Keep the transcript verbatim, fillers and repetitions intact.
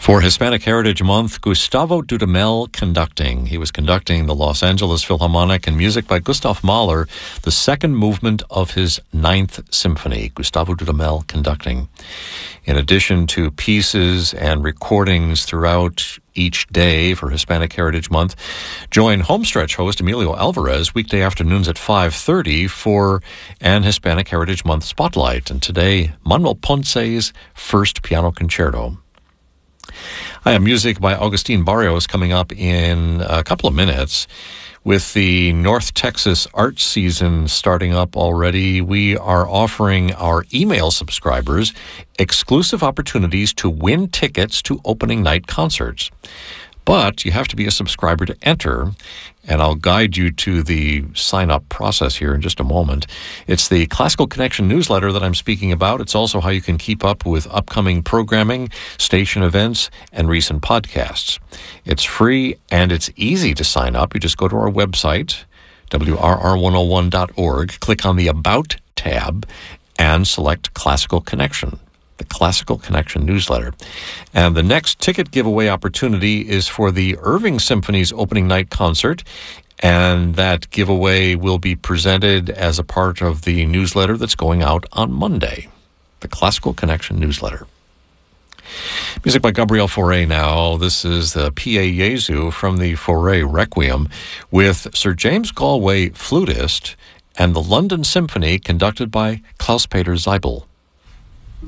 For Hispanic Heritage Month, Gustavo Dudamel conducting. He was conducting the Los Angeles Philharmonic, and music by Gustav Mahler, the second movement of his Ninth Symphony. Gustavo Dudamel conducting. In addition to pieces and recordings throughout each day for Hispanic Heritage Month, join Homestretch host Emilio Alvarez weekday afternoons at five thirty for an Hispanic Heritage Month Spotlight. And today, Manuel Ponce's First Piano Concerto. I have music by Agustin Barrios coming up in a couple of minutes. With the North Texas art season starting up already, we are offering our email subscribers exclusive opportunities to win tickets to opening night concerts. But you have to be a subscriber to enter, and I'll guide you to the sign-up process here in just a moment. It's the Classical Connection newsletter that I'm speaking about. It's also how you can keep up with upcoming programming, station events, and recent podcasts. It's free, and it's easy to sign up. You just go to our website, W R R one oh one dot org, click on the About tab, and select Classical Connection. The Classical Connection newsletter. And the next ticket giveaway opportunity is for the Irving Symphony's opening night concert, and that giveaway will be presented as a part of the newsletter that's going out on Monday. The Classical Connection newsletter. Music by Gabriel Fauré now. This is the Pie Jesu from the Fauré Requiem with Sir James Galway, flutist, and the London Symphony conducted by Klaus-Peter Zeibel.